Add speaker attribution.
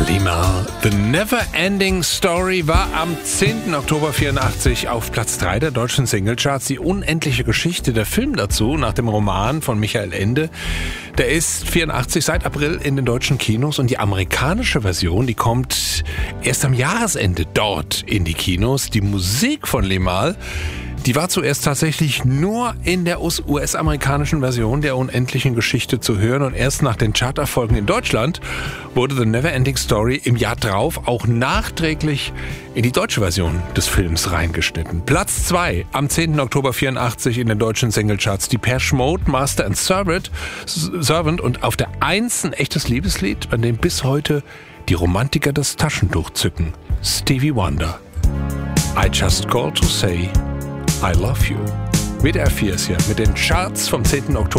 Speaker 1: Limahl. The Never-Ending Story war am 10. Oktober 84 auf Platz 3 der deutschen Singlecharts. Die unendliche Geschichte, der Film dazu, nach dem Roman von Michael Ende, der ist 84 seit April in den deutschen Kinos und die amerikanische Version, die kommt erst am Jahresende dort in die Kinos. Die Musik von Limahl, die war zuerst tatsächlich nur in der US-amerikanischen Version der unendlichen Geschichte zu hören und erst nach den Charterfolgen in Deutschland wurde The Never-Ending Story im Jahr drauf auch nachträglich in die deutsche Version des Films reingeschnitten. Platz 2 am 10. Oktober 84 in den deutschen Singlecharts Depeche Mode, Master and Servant und auf der 1 ein echtes Liebeslied, an dem bis heute die Romantiker das Taschentuch zücken. Stevie Wonder. I just called to say I love you. WDR 4 ist hier mit den Charts vom 10. Oktober.